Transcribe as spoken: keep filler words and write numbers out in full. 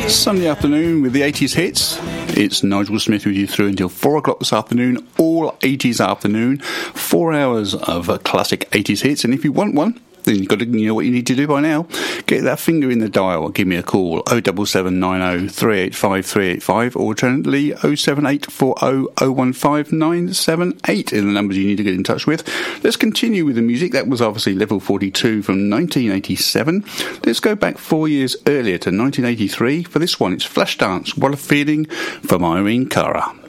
Sunday afternoon with the eighties hits. It's Nigel Smith with you through until four o'clock this afternoon, all eighties afternoon, four hours of uh, classic eighties hits. And if you want one, then you've got to, you know what you need to do by now. Get that finger in the dial. Give me a call, oh seven seven nine oh three eight five three eight five, or alternatively oh seven eight four oh oh one five nine seven eight are the numbers you need to get in touch with. Let's continue with the music. That was obviously Level forty-two from nineteen eighty-seven. Let's go back four years earlier to nineteen eighty-three. For this one, it's Flashdance, What a Feeling, from Irene Cara.